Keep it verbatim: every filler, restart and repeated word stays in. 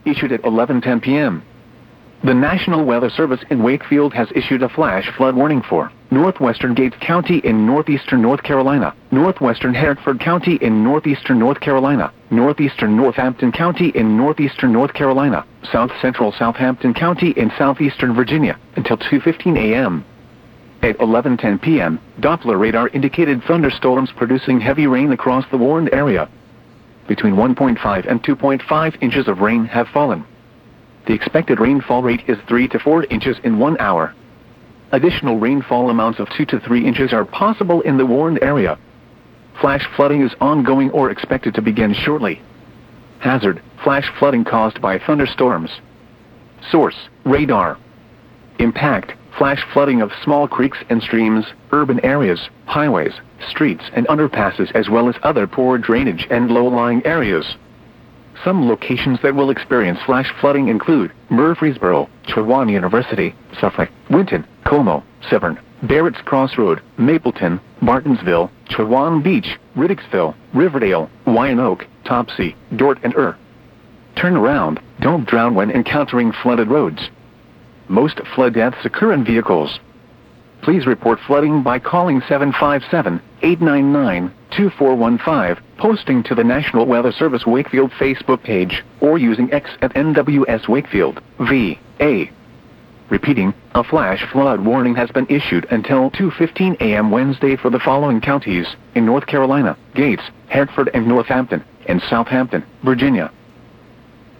issued at eleven ten p m The National Weather Service in Wakefield has issued a flash flood warning for northwestern Gates County in northeastern North Carolina, northwestern Hertford County in northeastern North Carolina, northeastern Northampton County in northeastern North Carolina, south central Southampton County in southeastern Virginia, until two fifteen a m At eleven ten p m, Doppler radar indicated thunderstorms producing heavy rain across the warned area. Between one point five and two point five inches of rain have fallen. The expected rainfall rate is three to four inches in one hour. Additional rainfall amounts of two to three inches are possible in the warned area. Flash flooding is ongoing or expected to begin shortly. Hazard: flash flooding caused by thunderstorms. Source: radar. Impact: flash flooding of small creeks and streams, urban areas, highways, streets and underpasses, as well as other poor drainage and low-lying areas. Some locations that will experience flash flooding include Murfreesboro, Chowan University, Suffolk, Winton, Como, Severn, Barrett's Crossroad, Mapleton, Martinsville, Chowan Beach, Riddicksville, Riverdale, Wyandotte, Topsy, Dort and Ur. Turn around, don't drown when encountering flooded roads. Most flood deaths occur in vehicles. Please report flooding by calling seven five seven, eight nine nine, two four one five, posting to the National Weather Service Wakefield Facebook page, or using X at N W S Wakefield, V A. Repeating, a flash flood warning has been issued until two fifteen a m Wednesday for the following counties: in North Carolina, Gates, Hertford and Northampton, and Southampton, Virginia.